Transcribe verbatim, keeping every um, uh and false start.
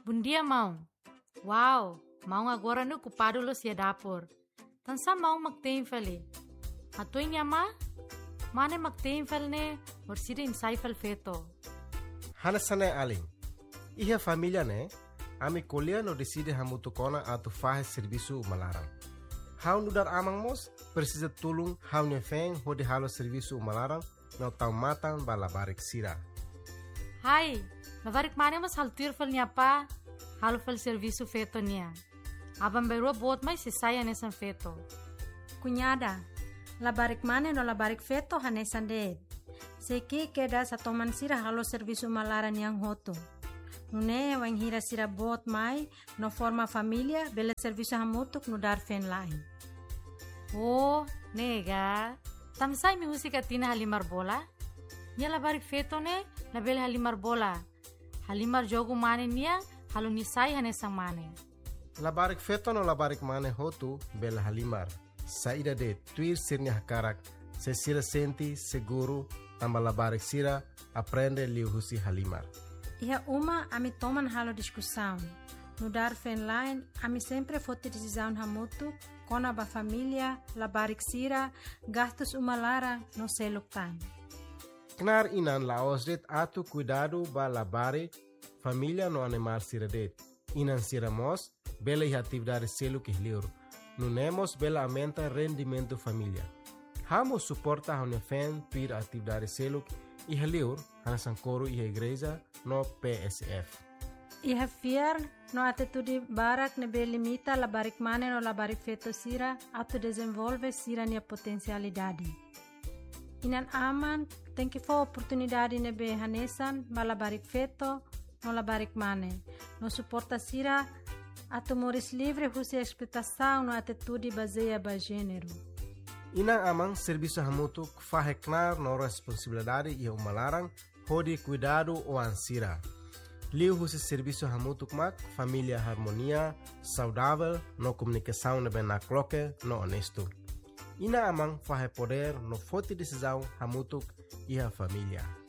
Bom dia, Mau. Wow, Mau agora no ocupado lo sia dapur. Tansa Mau magteenfali. Atoy niya ma? Mane magteenfal ne, morsida insaifal feto. Hanasane aling. Iha família ne, ami colher no decide hamutu kona atu fahe serviço malaram. Hau nudar amang mos, precisa tulung hau ne feng hodi halo serviço malaram, no tau matan balabarik sira. Hai, labarik mane mas haltir fal niya pa, halo fal serviço feto niya. Abang berua bot mai sisaya nesan feto. Cunhada, labarik mane no labarik feto hanesan de. Seki keda sa toman sira halo serviço malaran yang hoto. Nune wang hira sira bot mai no forma família bela serviço hamutuk no dar fen lain. Oh, nega. Tamsay mi musika tina halimar bola? Nia labarik feto ne, label halimar bola. Halimar jogo mane niya, halo nisay hanesang mane. Labarik feto no labarik mane hotu bela halimar. Saída de tuir sirnya hakarak, se sira senti seguro, tamba labarik sira, aprende liu husi halimar. Iha uma ami toman halo discussão. No dar fen line, ami sempre fote decisão hamutu, kona ba família, labarik sira, gastos umalara no seluk tan. Knar inan laosdet atu cuidado ba labare, família no animar sira det. Inan sira mos, bela iha atividade seluk ihliur. Nunemos bela aumenta rendimento família. Hamos suporta a unefen pir atividade seluk ihliur, hanasan coro iha igreja no P S F. Iha fiar no atitude barak nebe limita labarik mane no labarik feto sira atu desenvolve sira nia potencialidade. Inan aman tem que for oportunidade nebe hanesan ba labarik feto no labarik mane. No suporta sira atu moris livre husi expectação no atitude baseia ba gênero. Inang amang serviço hamutu faheknar no responsabilidade e umalarang hodi cuidado o ansira. Liu husi serviço hamutu mak família harmonia, saudável, no comunicação nebe na cloque, no honesto. Ina amang fahe poder no forte decisão hamutu e a família.